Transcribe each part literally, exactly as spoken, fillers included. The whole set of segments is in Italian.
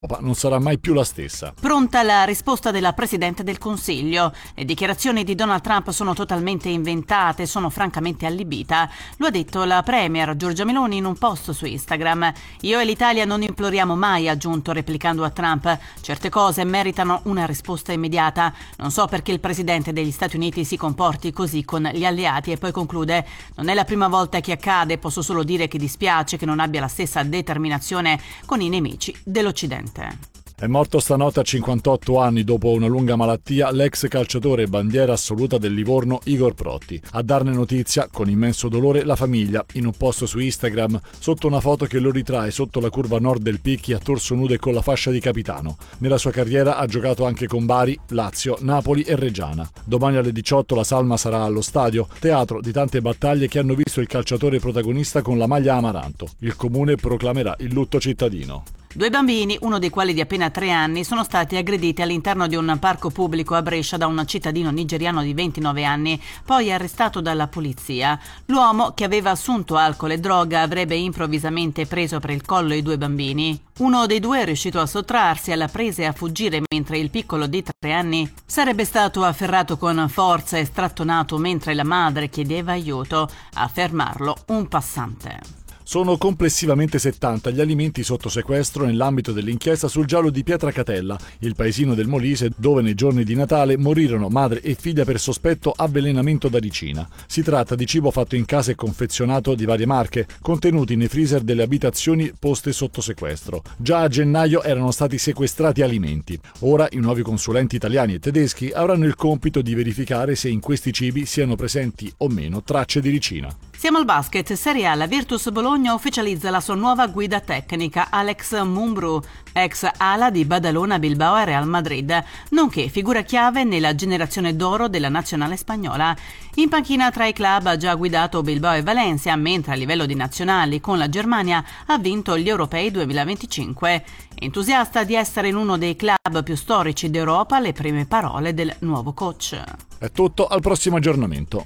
non sarà mai più la stessa. Pronta la risposta della Presidente del Consiglio. Le dichiarazioni di Donald Trump sono totalmente inventate, sono francamente allibita. Lo ha detto la Premier Giorgia Meloni in un post su Instagram. Io e l'Italia non imploriamo mai, ha aggiunto replicando a Trump. Certe cose meritano una risposta immediata. Non so perché il Presidente degli Stati Uniti si comporti così con gli alleati, e poi conclude: non è la prima volta che accade, posso solo dire che dispiace che non abbia la stessa determinazione con i nemici dell'Occidente. È morto stanotte a cinquantotto anni dopo una lunga malattia l'ex calciatore e bandiera assoluta del Livorno Igor Protti. A darne notizia, con immenso dolore, la famiglia, in un post su Instagram, sotto una foto che lo ritrae sotto la curva nord del Picchi a torso nudo e con la fascia di capitano. Nella sua carriera ha giocato anche con Bari, Lazio, Napoli e Reggiana. Domani alle diciotto la salma sarà allo stadio, teatro di tante battaglie che hanno visto il calciatore protagonista con la maglia amaranto. Il comune proclamerà il lutto cittadino. Due bambini, uno dei quali di appena tre anni, sono stati aggrediti all'interno di un parco pubblico a Brescia da un cittadino nigeriano di ventinove anni, poi arrestato dalla polizia. L'uomo, che aveva assunto alcol e droga, avrebbe improvvisamente preso per il collo i due bambini. Uno dei due è riuscito a sottrarsi alla presa e a fuggire, mentre il piccolo di tre anni sarebbe stato afferrato con forza e strattonato mentre la madre chiedeva aiuto. A fermarlo un passante. Sono complessivamente settanta gli alimenti sotto sequestro nell'ambito dell'inchiesta sul giallo di Pietracatella, il paesino del Molise, dove nei giorni di Natale morirono madre e figlia per sospetto avvelenamento da ricina. Si tratta di cibo fatto in casa e confezionato di varie marche, contenuti nei freezer delle abitazioni poste sotto sequestro. Già a gennaio erano stati sequestrati alimenti. Ora i nuovi consulenti italiani e tedeschi avranno il compito di verificare se in questi cibi siano presenti o meno tracce di ricina. Siamo al basket. Serie A, la Virtus Bologna ufficializza la sua nuova guida tecnica, Alex Mumbrú, ex ala di Badalona, Bilbao e Real Madrid, nonché figura chiave nella generazione d'oro della nazionale spagnola. In panchina tra i club ha già guidato Bilbao e Valencia, mentre a livello di nazionali con la Germania ha vinto gli Europei duemilaventicinque. Entusiasta di essere in uno dei club più storici d'Europa, le prime parole del nuovo coach. È tutto, al prossimo aggiornamento.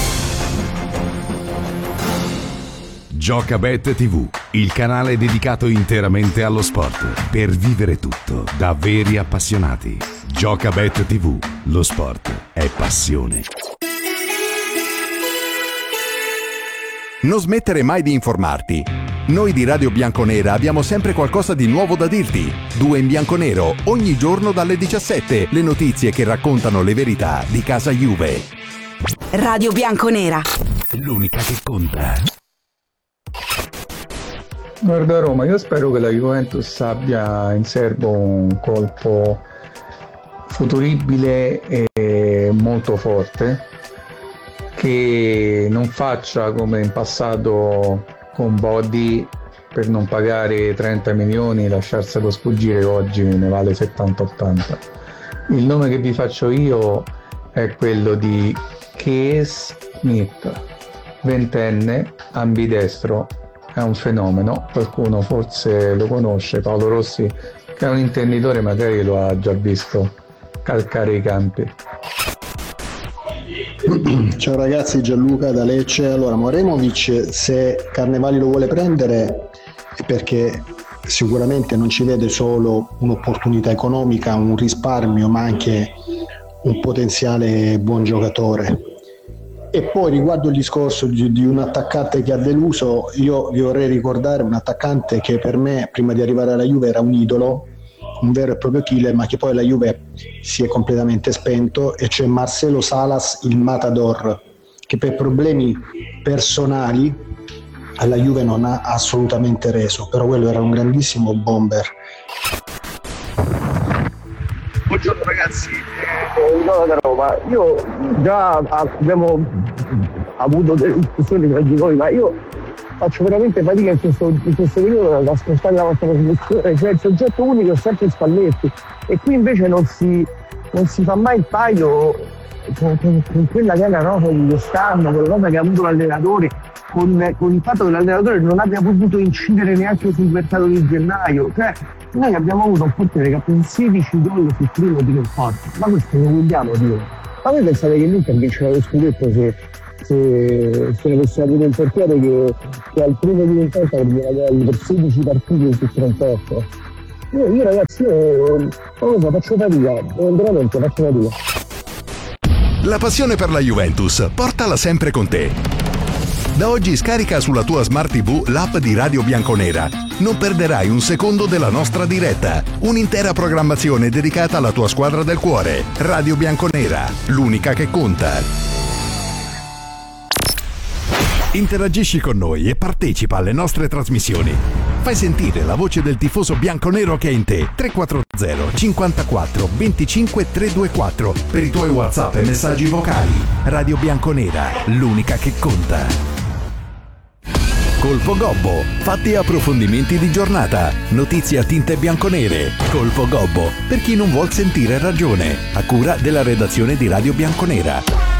Giocabet tivù, il canale dedicato interamente allo sport, per vivere tutto da veri appassionati. Giocabet tivù, lo sport è passione. Non smettere mai di informarti. Noi di Radio Bianconera abbiamo sempre qualcosa di nuovo da dirti. Due in bianconero, ogni giorno dalle diciassette, le notizie che raccontano le verità di casa Juve. Radio Bianconera, l'unica che conta. Guarda Roma, io spero che la Juventus abbia in serbo un colpo futuribile e molto forte, che non faccia come in passato con Bodi per non pagare trenta milioni, lasciarselo sfuggire, oggi ne vale settanta ottanta. Il nome che vi faccio io è quello di Kees Smith, ventenne, ambidestro. È un fenomeno, qualcuno forse lo conosce, Paolo Rossi, che è un intenditore, magari lo ha già visto calcare i campi. Ciao ragazzi, Gianluca da Lecce. Allora, Moremovic, se Carnevali lo vuole prendere è perché sicuramente non ci vede solo un'opportunità economica, un risparmio, ma anche un potenziale buon giocatore. E poi riguardo il discorso di, di un attaccante che ha deluso, io vi vorrei ricordare un attaccante che per me prima di arrivare alla Juve era un idolo, un vero e proprio killer, ma che poi la Juve si è completamente spento, e c'è Marcelo Salas, il Matador, che per problemi personali alla Juve non ha assolutamente reso, però quello era un grandissimo bomber. Buongiorno ragazzi, sono da Roma. Io già abbiamo avuto delle discussioni tra di noi, ma io faccio veramente fatica in questo, in questo periodo ad ascoltare la vostra trasmissione, cioè il soggetto unico è sempre Spalletti, e qui invece non si, non si fa mai il paio con, con, con quella che è la nota di quest'anno, con la nota che ha avuto l'allenatore, con, con il fatto che l'allenatore non abbia potuto incidere neanche sul mercato di gennaio. Cioè, noi abbiamo avuto un portiere che ha preso sedici gol sul primo di conforto, ma questo lo vogliamo dire? Ma voi pensate che l'Inter vincerà lo scudetto se, se, se avesse avuto un portiere che, che al primo di conforto avrebbe per sedici partite su trentotto? Io, io ragazzi, io non lo so, faccio fatica, veramente faccio fatica. La passione per la Juventus, portala sempre con te. Da oggi scarica sulla tua Smart tivù l'app di Radio Bianconera. Non perderai un secondo della nostra diretta. Un'intera programmazione dedicata alla tua squadra del cuore. Radio Bianconera, l'unica che conta. Interagisci con noi e partecipa alle nostre trasmissioni. Fai sentire la voce del tifoso bianconero che è in te. tre quattro zero cinquantaquattro venticinque trecentoventiquattro per i tuoi WhatsApp e messaggi vocali. Radio Bianconera, l'unica che conta. Colpo Gobbo, fatti e approfondimenti di giornata, notizie a tinte bianconere. Colpo Gobbo, per chi non vuol sentire ragione, a cura della redazione di Radio Bianconera.